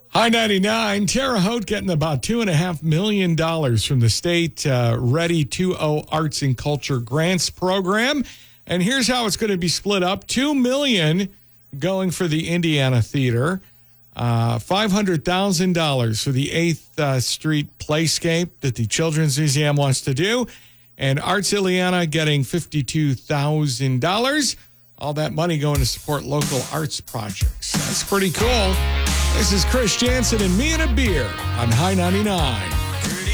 High 99, Terre Haute getting about $2.5 million from the state Ready 2.0 Arts and Culture Grants Program. And here's how it's going to be split up. $2 million going for the Indiana Theater, $500,000 for the 8th Street Playscape that the Children's Museum wants to do, and Arts Ileana getting $52,000. All that money going to support local arts projects. That's pretty cool. This is Chris Jansen and Me and a Beer on High 99.